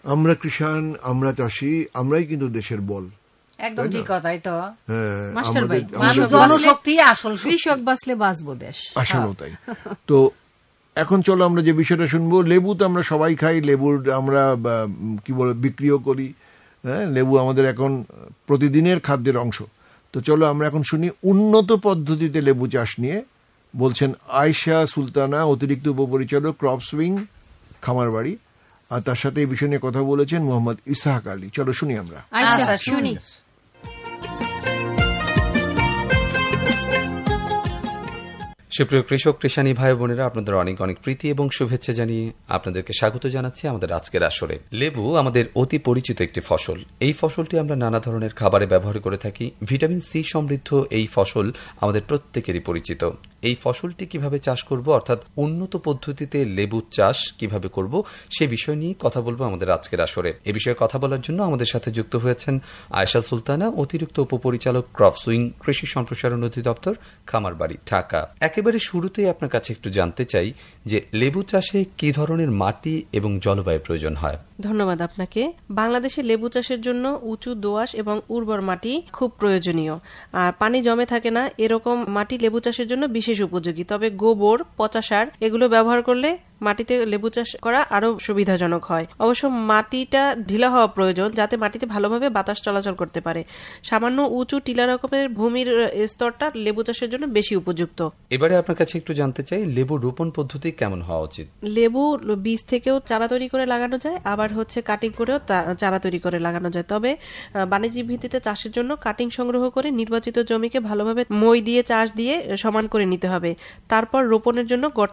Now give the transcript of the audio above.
আমরা কৃষাণ, আমরা চাষি, আমরাই কিন্তু দেশের বল। একদম ঠিক কথাই তো মাস্টার ভাই, জনশক্তি আসল, কৃষক বাঁচলে বাঁচবো দেশ, আসলে তাই। তো এখন চলো আমরা যে বিষয়টা শুনবো, লেবু তো আমরা সবাই খাই, লেবুর আমরা কি বলে বিক্রিও করি, হ্যাঁ, লেবু আমাদের এখন প্রতিদিনের খাদ্যের অংশ। তো চলো আমরা এখন শুনি উন্নত পদ্ধতিতে লেবু চাষ নিয়ে বলছেন আয়েশা সুলতানা, অতিরিক্ত উপপরিচালক ক্রপস উইং, খামারবাড়ি, আর তার সাথে এই বিষয় নিয়ে কথা বলেছেন মোহাম্মদ ইসহাক আলী। চলো শুনি আমরা। শুনি। সুপ্রিয় কৃষক কৃষানী ভাই বোনেরা, আপনাদের অনেক অনেক প্রীতি এবং শুভেচ্ছা জানিয়ে আপনাদেরকে স্বাগত জানাচ্ছি আমাদের আজকের আসরে। লেবু আমাদের অতি পরিচিত একটি ফসল। এই ফসলটি আমরা নানা ধরনের খাবারে ব্যবহার করে থাকি। ভিটামিন সি সমৃদ্ধ এই ফসল আমাদের প্রত্যেকেরই পরিচিত। এই ফসলটি কিভাবে চাষ করব, অর্থাৎ উন্নত পদ্ধতিতে লেবু চাষ কিভাবে করব, সে বিষয় নিয়ে কথা বলবো আমাদের আজকের আসরে। এ বিষয়ে কথা বলার জন্য আমাদের সাথে যুক্ত হয়েছেন আয়েশা সুলতানা, অতিরিক্ত উপপরিচালক ক্রপস উইং, কৃষি সম্প্রসারণ অধিদপ্তর, খামারবাড়ি, ঢাকা। একেবারে শুরুতেই আপনার কাছে একটু জানতে চাই যে লেবু চাষে কি ধরনের মাটি এবং জলবায়ুর প্রয়োজন হয়? ধন্যবাদ আপনাকে। বাংলাদেশে লেবু চাষের জন্য উঁচু দোআঁশ এবং উর্বর মাটি খুব প্রয়োজনীয়, আর পানি জমে থাকে না এরকম মাটি লেবু চাষের জন্য বিশেষ উপযোগী। তবে গোবর, পচা সার এগুলো ব্যবহার করলে মাটিতে লেবু চাষ করা আরো সুবিধাজনক হয়। অবশ্য মাটিটা ঢিলা হওয়া প্রয়োজন, যাতে মাটিতে ভালোভাবে বাতাস চলাচল করতে পারে। সামান্য উঁচু টিলা রকমের ভূমির স্তরটা লেবু চাষের জন্য বেশি উপযুক্ত। এবারে আপনার কাছে একটু জানতে চাই, লেবু রোপণ পদ্ধতি কেমন হওয়া উচিত? লেবু বীজ থেকেও চারা তৈরি করে লাগানো যায়, আবার কাটিং করেও চারা তৈরি করে লাগানো যায়। তবে বাণিজ্যিক ভিত্তিতে চাষের জন্য কাটিং সংগ্রহ করে নির্বাচিত জমিকে ভালোভাবে মই দিয়ে চাষ দিয়ে সমান করে নিতে হবে। তারপর রোপণের জন্য